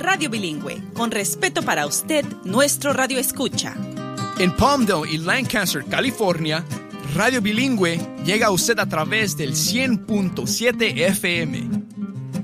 Radio Bilingüe, con respeto para usted, nuestro radio escucha. En Palmdale y Lancaster, California, Radio Bilingüe llega a usted a través del 100.7 FM.